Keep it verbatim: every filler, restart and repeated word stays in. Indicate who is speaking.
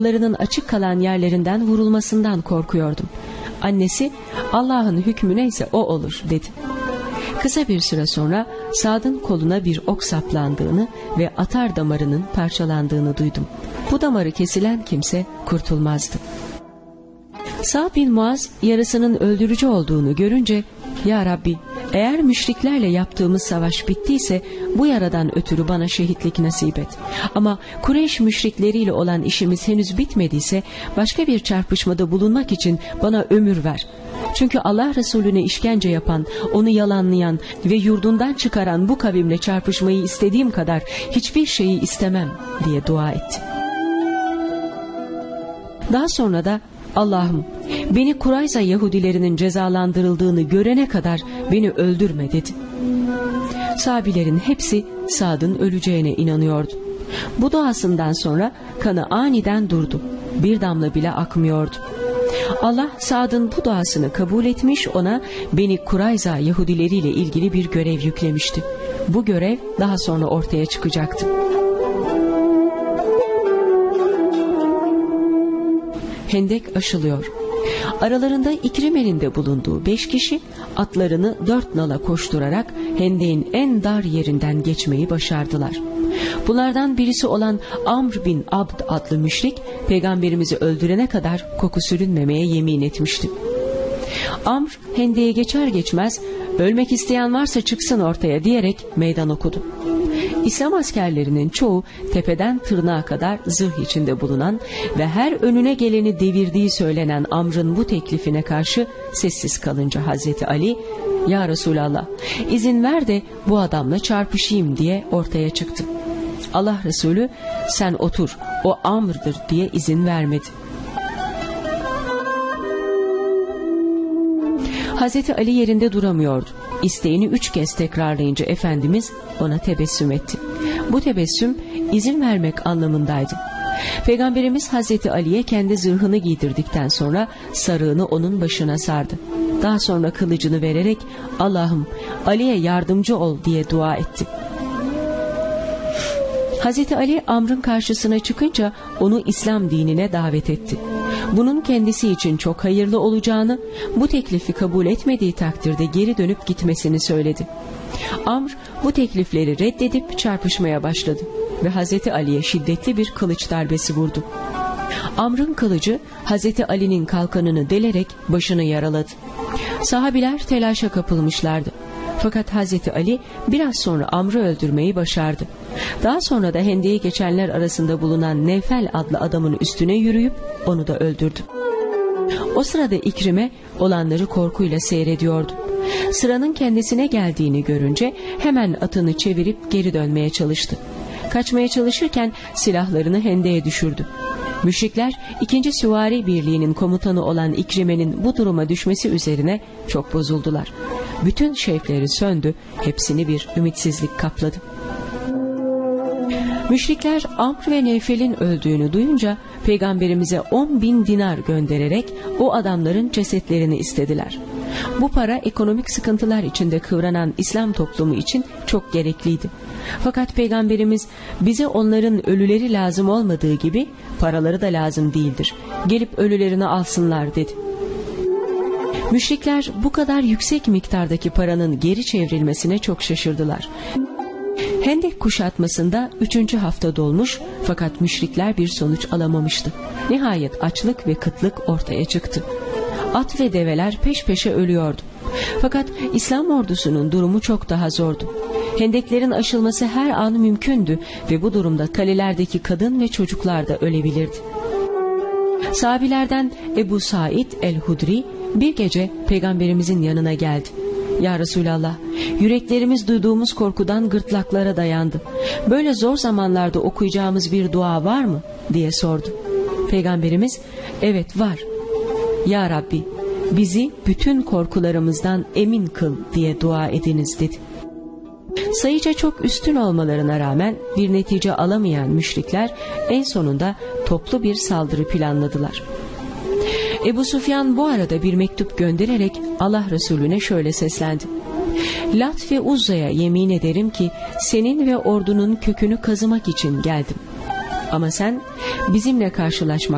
Speaker 1: larının açık kalan yerlerinden vurulmasından korkuyordum. Annesi, Allah'ın hükmü neyse o olur dedi. Kısa bir süre sonra Sad'ın koluna bir ok saplandığını ve atar damarının parçalandığını duydum. Bu damarı kesilen kimse kurtulmazdı. Sa'd bin Muaz yarısının öldürücü olduğunu görünce, "Ya Rabbi, eğer müşriklerle yaptığımız savaş bittiyse bu yaradan ötürü bana şehitlik nasip et. Ama Kureyş müşrikleriyle olan işimiz henüz bitmediyse başka bir çarpışmada bulunmak için bana ömür ver. Çünkü Allah Resulüne işkence yapan, onu yalanlayan ve yurdundan çıkaran bu kavimle çarpışmayı istediğim kadar hiçbir şeyi istemem," diye dua etti. Daha sonra da, "Allah'ım, beni Kurayza Yahudilerinin cezalandırıldığını görene kadar beni öldürme," dedi. Sahabilerin hepsi Sad'ın öleceğine inanıyordu. Bu duasından sonra kanı aniden durdu. Bir damla bile akmıyordu. Allah Sad'ın bu duasını kabul etmiş, ona Beni Kurayza Yahudileriyle ilgili bir görev yüklemişti. Bu görev daha sonra ortaya çıkacaktı. Hendek aşılıyor. Aralarında İkrime'nin de bulunduğu beş kişi atlarını dört nala koşturarak hendeğin en dar yerinden geçmeyi başardılar. Bunlardan birisi olan Amr bin Abd adlı müşrik, Peygamberimizi öldürene kadar koku sürünmemeye yemin etmişti. Amr hendeğe geçer geçmez, "Ölmek isteyen varsa çıksın ortaya," diyerek meydan okudu. İslam askerlerinin çoğu tepeden tırnağa kadar zırh içinde bulunan ve her önüne geleni devirdiği söylenen Amr'ın bu teklifine karşı sessiz kalınca Hazreti Ali, "Ya Resulallah, izin ver de bu adamla çarpışayım," diye ortaya çıktı. Allah Resulü, "Sen otur, o Amr'dır," diye izin vermedi. Hazreti Ali yerinde duramıyordu. İsteğini üç kez tekrarlayınca Efendimiz ona tebessüm etti. Bu tebessüm izin vermek anlamındaydı. Peygamberimiz Hazreti Ali'ye kendi zırhını giydirdikten sonra sarığını onun başına sardı. Daha sonra kılıcını vererek, "Allah'ım, Ali'ye yardımcı ol," diye dua etti. Hazreti Ali Amr'ın karşısına çıkınca onu İslam dinine davet etti. Bunun kendisi için çok hayırlı olacağını, bu teklifi kabul etmediği takdirde geri dönüp gitmesini söyledi. Amr bu teklifleri reddedip çarpışmaya başladı ve Hazreti Ali'ye şiddetli bir kılıç darbesi vurdu. Amr'ın kılıcı Hazreti Ali'nin kalkanını delerek başını yaraladı. Sahabiler telaşa kapılmışlardı. Fakat Hazreti Ali biraz sonra Amr'ı öldürmeyi başardı. Daha sonra da hendeğe geçenler arasında bulunan Nevfel adlı adamın üstüne yürüyüp onu da öldürdü. O sırada İkrime olanları korkuyla seyrediyordu. Sıranın kendisine geldiğini görünce hemen atını çevirip geri dönmeye çalıştı. Kaçmaya çalışırken silahlarını hendeğe düşürdü. Müşrikler ikinci Süvari Birliği'nin komutanı olan İkrime'nin bu duruma düşmesi üzerine çok bozuldular. Bütün şevkleri söndü, hepsini bir ümitsizlik kapladı. Müşrikler Amr ve Nevfel'in öldüğünü duyunca Peygamberimize on bin dinar göndererek o adamların cesetlerini istediler. Bu para ekonomik sıkıntılar içinde kıvranan İslam toplumu için çok gerekliydi. Fakat Peygamberimiz, "Bize onların ölüleri lazım olmadığı gibi paraları da lazım değildir. Gelip ölülerini alsınlar," dedi. Müşrikler bu kadar yüksek miktardaki paranın geri çevrilmesine çok şaşırdılar. Hendek kuşatmasında üçüncü hafta dolmuş fakat müşrikler bir sonuç alamamıştı. Nihayet açlık ve kıtlık ortaya çıktı. At ve develer peş peşe ölüyordu. Fakat İslam ordusunun durumu çok daha zordu. Hendeklerin aşılması her an mümkündü ve bu durumda kalelerdeki kadın ve çocuklar da ölebilirdi. Sahabilerden Ebu Said el-Hudri bir gece Peygamberimizin yanına geldi. "Ya Resulallah, yüreklerimiz duyduğumuz korkudan gırtlaklara dayandı. Böyle zor zamanlarda okuyacağımız bir dua var mı?" diye sordu. Peygamberimiz, "Evet var. Ya Rabbi, bizi bütün korkularımızdan emin kıl," diye dua ediniz dedi. Sayıca çok üstün olmalarına rağmen bir netice alamayan müşrikler en sonunda toplu bir saldırı planladılar. Ebu Süfyan bu arada bir mektup göndererek Allah Resulüne şöyle seslendi: "Lat ve Uzza'ya yemin ederim ki senin ve ordunun kökünü kazımak için geldim. Ama sen bizimle karşılaşmak